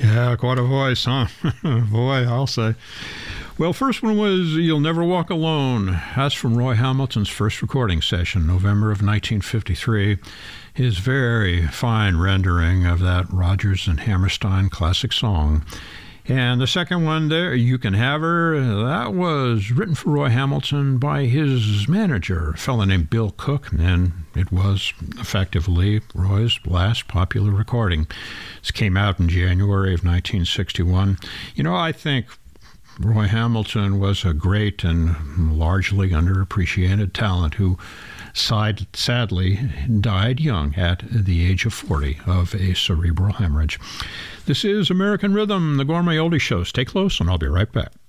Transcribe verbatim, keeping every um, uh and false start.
Yeah, quite a voice, huh? Boy, I'll say. Well, first one was You'll Never Walk Alone. That's from Roy Hamilton's first recording session, November of nineteen fifty-three. His very fine rendering of that Rodgers and Hammerstein classic song. And the second one there, You Can Have Her, that was written for Roy Hamilton by his manager, a fellow named Bill Cook, and it was effectively Roy's last popular recording. This came out in January of nineteen sixty-one. You know, I think Roy Hamilton was a great and largely underappreciated talent who Side, sadly died young at the age of forty of a cerebral hemorrhage. This is American Rhythm, the Gourmet Oldie Show. Stay close, and I'll be right back.